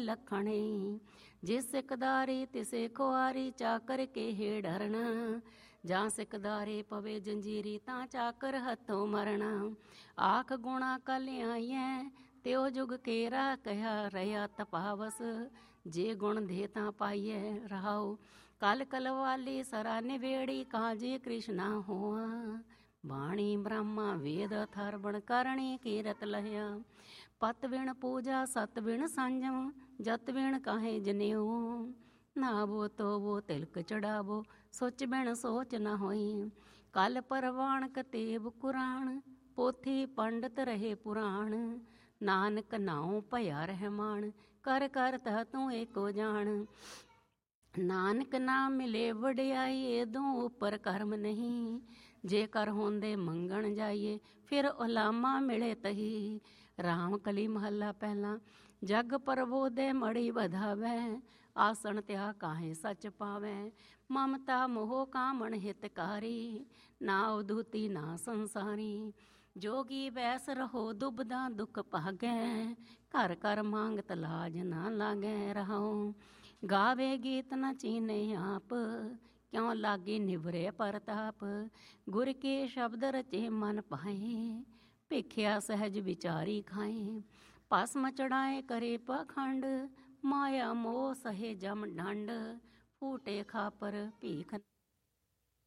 लखणे। जिस सिकदारी तिसे खुआरी चाकर के हे डरना। ਜਾਂ ਸਿਕਦਾਰੇ ਪਵੇ ਜੰਜੀਰੀ ਤਾਂ ਚਾਕਰ ਹੱਥੋਂ ਮਰਨਾ। ਆਖ ਗੁਣਾ ਕਲ ਆਈਐ ਤਿਉ ਜੁਗ ਕੇਰਾ ਕਹਿਆ ਰਿਆ ਤਪਾਵਸ। ਜੇ ਗੁਣ ਦੇ ਤਾਂ ਪਾਈਐ ਰਹਾਉ ਕਲ ਕਲਵਾਲੀ ਸਰਾ ਨਿਵੇੜੀ ਕਾਜੇ ਕ੍ਰਿਸ਼ਨਾ ਹੋਆ। ਬਾਣੀ ਬ੍ਰਹਮਾ ਵੇਦ ਅਥਰਵਣ ਕਰਣੀ ਕੀਰਤ ਲਹਿਆ। ਪਤ ਵਿਣ ਪੂਜਾ ਸਤ ਵਿਣ ਸੰਜਮ ਜਤ ਵਿਣ ਕਾਹੇ ਜਨਿਓ। ਨਾਵੋ ਤੋਵੋ ਤਿਲਕ ਚੜਾਵੋ ਸੋਚ ਬਿਨ ਸੋਚ ਨਾ ਹੋਈ। ਕਲ ਪਰਵਾਣ ਕਤੇਬ ਕੁਰਾਨ ਪੋਥੀ ਪੰਡਤ ਰਹੇ ਪੁਰਾਣ। ਨਾਨਕ ਨਾਉ ਭਇਆ ਰਹਿਮਾਨ ਕਰ ਕਰ ਤਾ ਤੂੰ ਏਕੋ ਜਾਣ। ਨਾਨਕ ਨਾਮ ਮਿਲੇ ਵਡਿਆਈ ਏਦੋਂ ਉੱਪਰ ਕਰਮ ਨਹੀਂ। ਜੇ ਕਰ ਹੁੰਦੇ ਮੰਗਣ ਜਾਈਏ ਫਿਰ ਉਲਾਮਾ ਮਿਲੇ ਤਹੀ। ਰਾਮ ਕਲੀ ਮਹੱਲਾ ਪਹਿਲਾ। ਜਗ ਪਰਵੋ ਦੇ ਮੜੀ ਵਧਾਵੈ ਆਸਣ ਤਿਆ ਕਾਹੇ ਸੱਚ ਪਾਵੈ। ਮਮਤਾ ਮੋਹ ਕਾਮਣ ਹਿਤਕਾਰੀ ਨਾ ਉਦੂਤੀ ਨਾ ਸੰਸਾਰੀ। ਜੋਗੀ ਬੈਸ ਰਹੋ ਦੁਬਦਾ ਦੁੱਖ ਭਾਗੈ ਘਰ ਘਰ ਮੰਗਤ ਲਾਜ ਨਾ ਲਾਗੈ ਰਹਾਉ। ਗਾਵੇ ਗੀਤ ਨ ਚੀਨੇ ਆਪ ਕਿਉਂ ਲਾਗੇ ਨਿਵਰੇ ਪਰਤਾਪ। ਗੁਰ ਕੇ ਸ਼ਬਦ ਰਚੇ ਮਨ ਪਾਏ ਭਿਖਿਆ ਸਹਿਜ ਵਿਚਾਰੀ ਖਾਏ। ਭਸਮ ਚੜਾਏ ਕਰੇ ਪਖੰਡ ਮਾਇਆ ਮੋਹ ਸਹੇ ਜਮ ਡੰਡ। ਫੂਟੇ ਖਾਪਰ ਭੀਖ